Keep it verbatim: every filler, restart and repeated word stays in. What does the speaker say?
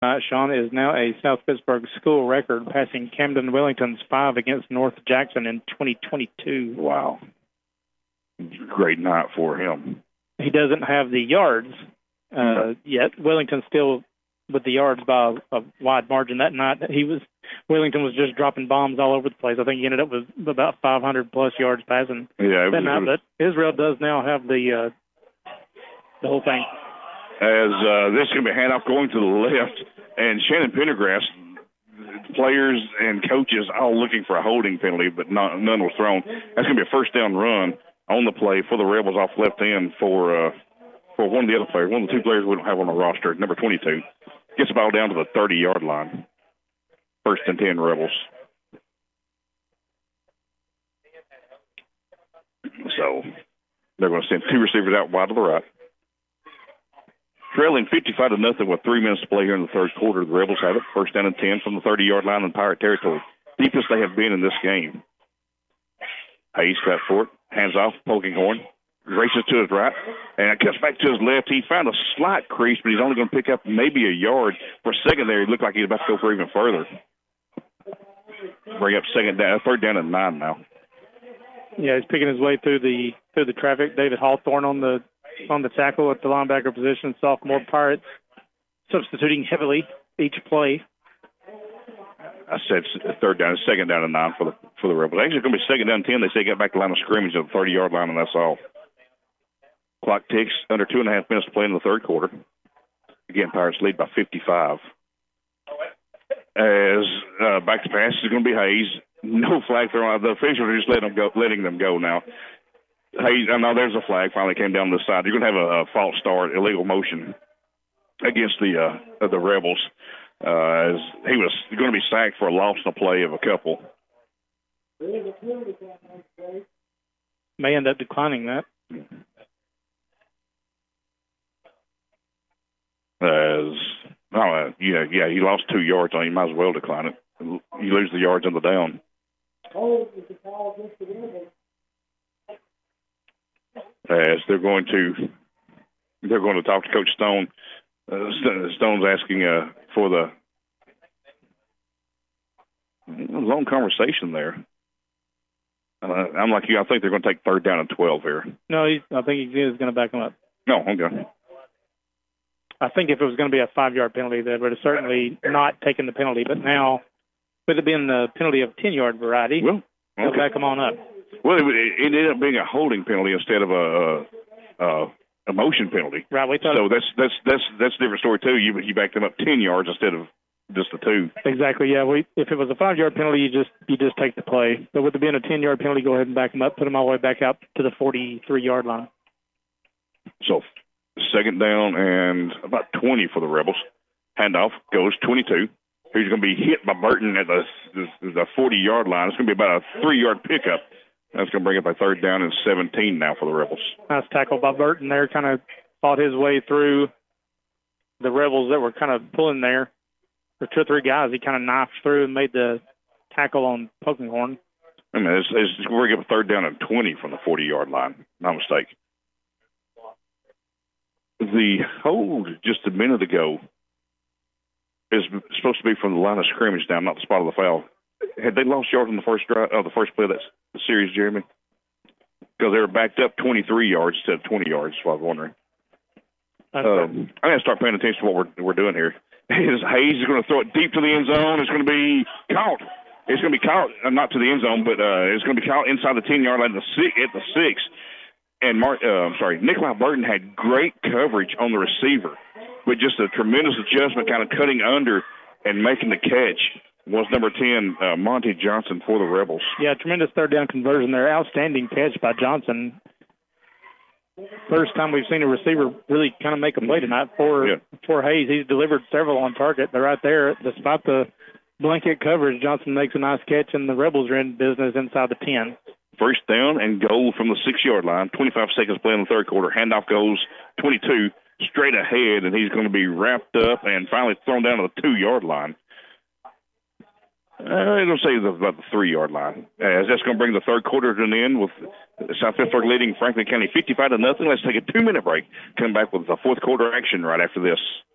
Uh, Sean is now a South Pittsburgh school record, passing Camden Wellington's five against North Jackson in twenty twenty-two. Wow. Great night for him. He doesn't have the yards uh, okay. yet. Wellington still with the yards by a, a wide margin. That night, he was Wellington was just dropping bombs all over the place. I think he ended up with about five hundred plus yards passing yeah, that was, night. But Israel does now have the uh, the whole thing. As uh, this is going to be handoff going to the left, and Shannon Pendergrass, players and coaches all looking for a holding penalty, but not, none was thrown. That's going to be a first down run on the play for the Rebels off left end for uh, for one of the other players, one of the two players we don't have on the roster, number twenty-two. Gets the ball down to the thirty-yard line. First and ten, Rebels. So they're going to send two receivers out wide to the right. Trailing fifty-five to nothing with three minutes to play here in the third quarter. The Rebels have it. First down and ten from the thirty-yard line in Pirate territory. Deepest they have been in this game. Hayes cut for it. Hands off. Polkinghorn races to his right, and it cuts back to his left. He found a slight crease, but he's only going to pick up maybe a yard. For a second there, he looked like he was about to go for even further. Bring up second down, third down and nine now. Yeah, he's picking his way through the through the traffic. David Hawthorne on the on the tackle at the linebacker position. Sophomore Pirates substituting heavily each play. I said third down, second down and nine for the for the Rebels. Actually, it's going to be second down and ten. They say get back to the line of scrimmage at the thirty-yard line, and that's all. Clock ticks, under two and a half minutes to play in the third quarter. Again, Pirates lead by fifty-five. As uh, back to pass is going to be Hayes. No flag thrown. The officials are just letting them go. Letting them go now. Hayes, I know there's a flag. Finally came down this side. You're going to have a, a false start, illegal motion against the uh, the Rebels. Uh, as he was going to be sacked for a loss in a play of a couple. May end up declining that. As oh, yeah, yeah, he lost two yards on. You might as well decline it. You lose the yards on the down. As they're going to, they're going to talk to Coach Stone. Uh, Stone's asking uh, for the long conversation there. Uh, I'm like you. I think they're going to take third down and twelve here. No, he, I think he is going to back him up. No, okay. I think if it was going to be a five-yard penalty, they would have certainly not taken the penalty. But now, with it being the penalty of ten-yard variety, well, okay. they'll back them on up. Well, it, it ended up being a holding penalty instead of a, a, a a motion penalty. Right. We thought so that's that's that's that's a different story too. You you backed them up ten yards instead of just the two. Exactly. Yeah. We if it was a five yard penalty, you just you just take the play. But with it being a ten yard penalty, go ahead and back them up, put them all the way back out to the forty three yard line. So second down and about twenty for the Rebels. Handoff goes twenty two. He's going to be hit by Burton at the the forty yard line. It's going to be about a three yard pickup. That's going to bring up a third down and seventeen now for the Rebels. Nice tackle by Burton there. Kind of fought his way through the Rebels that were kind of pulling there. For two or three guys, he kind of knifed through and made the tackle on Polkinghorn. I mean, it's, it's, we're going to get a third down and twenty from the forty yard line. No mistake. The hold just a minute ago is supposed to be from the line of scrimmage down, not the spot of the foul. Had they lost yards on the first drive, uh, the first play of that series, Jeremy? Because they were backed up twenty-three yards instead of twenty yards, so I was wondering. Um, I'm going to start paying attention to what we're, we're doing here. Hayes is going to throw it deep to the end zone. It's going to be caught. It's going to be caught, uh, not to the end zone, but uh, it's going to be caught inside the ten-yard line at the six. At the six. And Mark, uh, I'm sorry, Nikolai Burton had great coverage on the receiver, with just a tremendous adjustment, kind of cutting under and making the catch. Was number ten, uh, Monty Johnson for the Rebels. Yeah, tremendous third down conversion there. Outstanding catch by Johnson. First time we've seen a receiver really kind of make a play tonight for, yeah. for Hayes. He's delivered several on target. They're right there. Despite the blanket coverage, Johnson makes a nice catch, and the Rebels are in business inside the ten. First down and goal from the six-yard line. twenty-five seconds play in the third quarter. Handoff goes twenty-two straight ahead, and he's going to be wrapped up and finally thrown down to the two-yard line. Uh, it'll say about the three-yard line. As that's going to bring the third quarter to an end with South Pittsburgh leading Franklin County fifty-five to nothing. Let's take a two-minute break. Come back with the fourth quarter action right after this.